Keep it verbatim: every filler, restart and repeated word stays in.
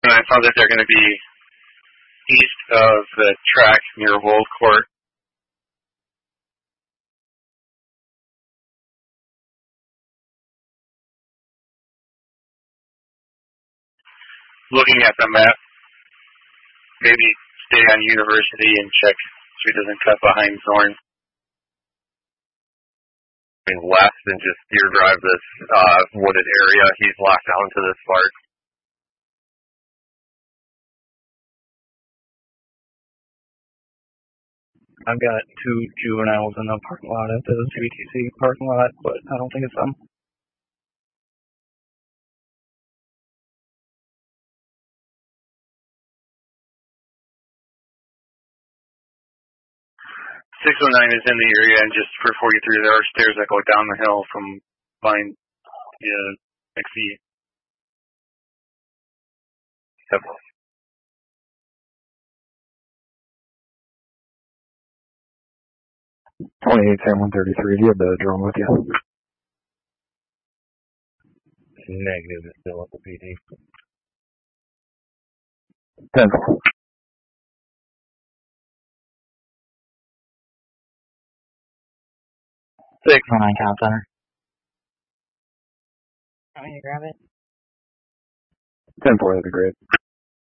And I found that they're going to be east of the track near Wold Court. Looking at the map, maybe stay on University and check so he doesn't cut behind Zorn. Left and just steer drive this uh, wooded area. He's locked down to this part. I've got two juveniles in the parking lot at the C B T C parking lot, but I don't think it's them. six oh nine is in the area, and just for forty-three, there are stairs that go down the hill from behind the uh, X E. Yep. twenty-eight, ten, one thirty-three, do you have the drone with you? Negative, it's still at the P D. ten. six oh nine Town Center. Want me to grab it? ten four, that'd be great.